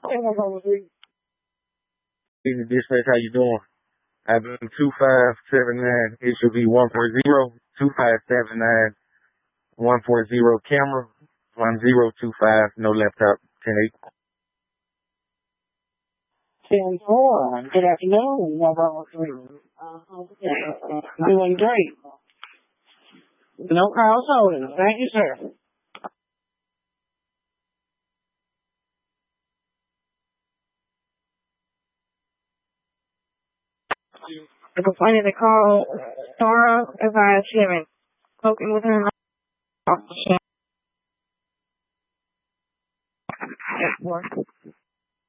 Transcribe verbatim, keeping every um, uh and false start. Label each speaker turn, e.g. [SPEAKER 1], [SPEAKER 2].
[SPEAKER 1] Dispatch, how you doing? I've been two five seven nine. It should be one four zero two five seven nine one four zero camera one zero two five. No laptop. Ten eight.
[SPEAKER 2] Ten four. Good afternoon. Uh, doing great. No calls holding. Thank you, sir. I was planning to call Nora if I haven't spoken with her. Off the